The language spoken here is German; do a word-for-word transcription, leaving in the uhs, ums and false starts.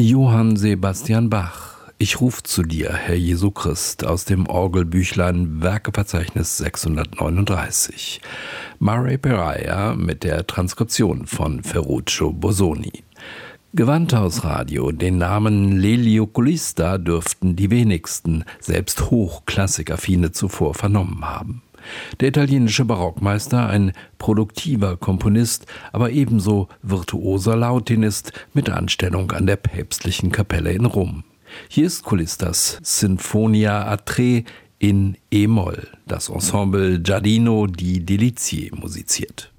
Johann Sebastian Bach. Ich ruf zu dir, Herr Jesu Christ, aus dem Orgelbüchlein Werkeverzeichnis sechshundertneununddreißig. Murray Peraia mit der Transkription von Ferruccio Bosoni. Gewandhausradio, den Namen L'Elioculista dürften die wenigsten, selbst Hochklassikaffine, zuvor vernommen haben. Der italienische Barockmeister, ein produktiver Komponist, aber ebenso virtuoser Lautinist mit Anstellung an der päpstlichen Kapelle in Rom. Hier ist Cullistas Sinfonia a tre in E-Moll, das Ensemble Giardino di Delizie musiziert.